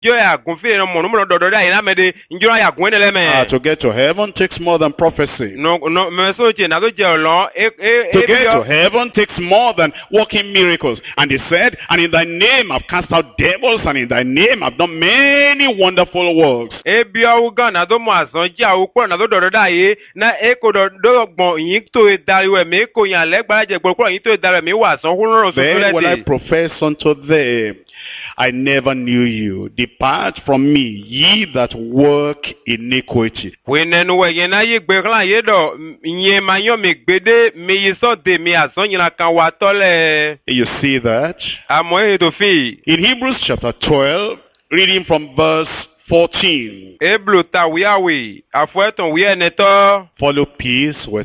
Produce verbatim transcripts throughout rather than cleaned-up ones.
jo ya gunfe no mo no dodo da ina mede njura ya gun ele me. Uh, to get to heaven takes more than prophecy. No no me so che na do je lo e e To get to heaven takes more than working miracles. And he said, and in thy name I've cast out devils, and in thy name I've done many wonderful works. e bi o gan na do mo asan ji awo ko na do dodo da ye na e ko do do gbon yin to e dari we me ko yan le gbara je gboro ko yin to e dari me wa san hunro so Then will I le profess unto them, I never knew you. Depart from me, ye that work iniquity. we nenu we yen na ye gbe kan ye do yin ma yan me gbede me yi so de me asan yin kan wa to le. You see that? Amo e to fi In Hebrews chapter twelve, reading from verse fourteen. eblo ta wi awe afo eton wi eneto Follow peace with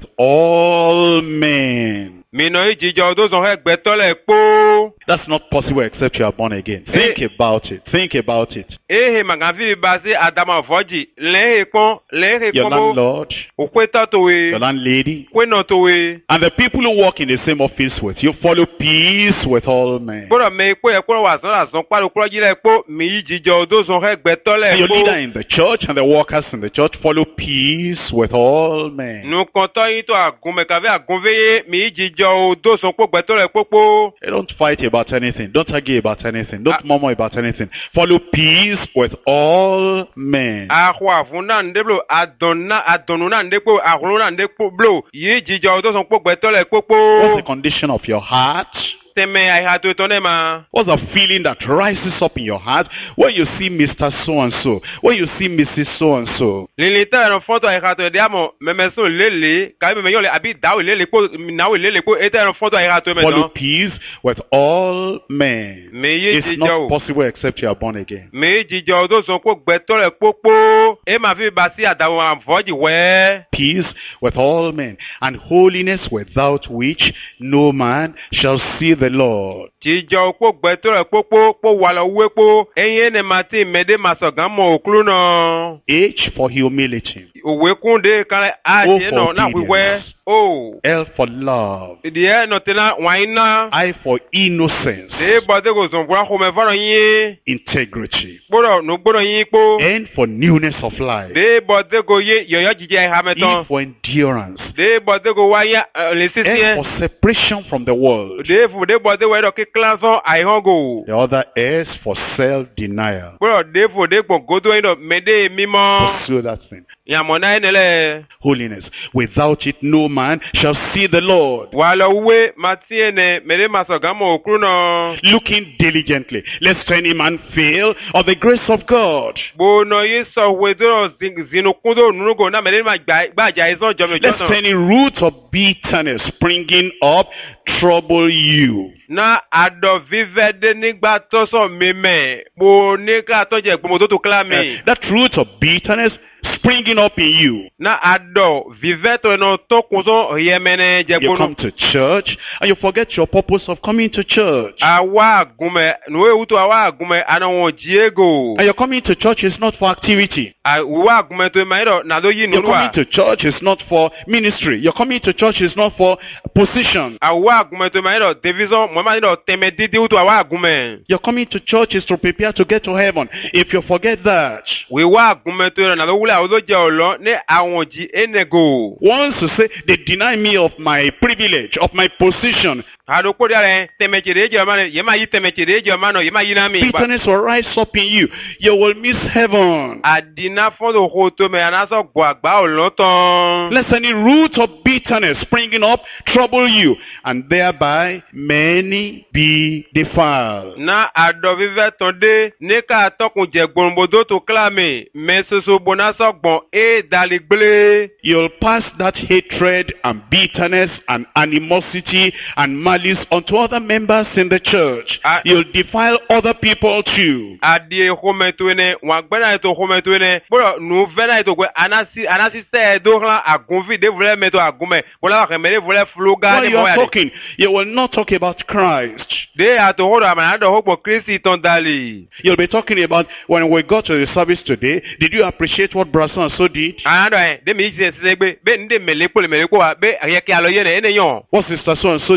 all men. mi no ijijo do so he gbe to le po That's not possible except you are born again. Think about it. Think about it. ehe magavi ba si adama foji le he pon le he Your pon bo landlord, o kwe to to we your landlady, kwe no to we and the people who work in the same office with you, follow peace with all men. boro me pe e ko wa so la so pa lo kro ji le po mi ijijo do so he gbe to le And your leader po in the church and the workers in the church, follow peace with all men. nu kon to yin to agun me ka ve agun ve mi ijijo do so po gbe to le popo Hey, don't fight about anything. Don't argue about anything. Don't Ah. murmur about anything. Follow peace with all men. ahwa afuna ndeblo adonna adonu na ndepo ahunu na ndepo blo yi ijijo do so po gbe to le What's popo the condition of your heart? teme ai ha to to ne ma What's the feeling that rises up in your heart when you see Mister So-and-so, when you see Missus So-and-so? lilita ran foto ai ha to de amo memeso lele ka me yo le abi dawo lele po na we lele po eta ran foto ai ha to me Follow no peace with all men. me ye It's not jijo possible except you are born again. me jijo do so po gbe to le popo e ma fi ba si adawo anfoji we Peace with all men, and holiness without which no man shall see the Lord. jijo po gbe to le popo po wa lo we po eyin ne ma ti mede ma so gan mo oklu no H for humility. òwe kunde kan a O je for no na wiwe obedience. o L for love. di e no tena waina I for innocence. de bo de go zon bra ko me faro yin Integrity. gboro no gboro yin po N for newness of life. de bo de go ye yoyo jije ha E meton for endurance. de bo de go wa ya le S sisi for separation from the world. de fu de bo de we do ki klaso ai hongo The other S for self-denial. gboro de fu de gbon godo yin do mede mimo Pursue that thing. ya mo na enele Holiness. Without it, no man shall see the Lord. wa lo we matiene mede masogamo okru no Looking diligently, lest any man fail of the grace of God. bono yi so wedo zinu kundo nugo na mede ma gbaja iso jomi Lest jono any root of bitterness springing up trouble you. na ado vivede nígbà tó so meme bo ni ka to je gbomo to to claim Uh, that root of bitterness springing up in you. na ado viveto no to kun so yemene je You come gbono to church and you forget your purpose of coming to church. awa agume no ewuto awa agume ana won jiego And your coming to church is not for activity. awa agume to ma ro na do yi Your coming nurwa to church is not for ministry. Your coming to church is not for position. awa agume to ma ro division mo ma ro teme didi uto awa agume Your coming to church is to prepare to get to heaven. If you forget that, we wa agume to na do wule awo je olo ni awon ji enego once you say, they deny me of my privilege, of my position, ado ko dare teme chede je ma ye ma yi teme chede je ma no ye ma yi na mi bitterness will rise up in you. You will miss heaven. adina fodo hoto me anaso gbo agba olotan Lest any root of bitterness springing up trouble you, and thereby many be defiled. na ado vive tonde ne ka tokun je gbonbodo to clame me soso bona so gbon e daligble You'll pass that hatred and bitterness and animosity and malice onto other members in the church. Ah. You'll defile other people too. adie hometwene wa gbena to hometwene bro nu vena to gwe anasi anasi se do hlan agunfi de vle me to agunme bola ka me de vle fluga While de you mo are ya de talking, you will not talk about Christ. de ato hodo amana do hopo Kristi ton dali You'll be talking about when we got to the service today, did you appreciate what Brother and so did? ando e de mi se se gbe be nde mele pole mele ko wa be ayeke alo ye ne ene yon What Sister so and so did?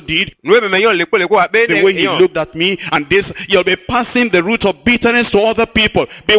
nuwe meme yon lepo lepo wa be The way he yon. looked at me, and this, you'll be passing the root of bitterness to other people. Be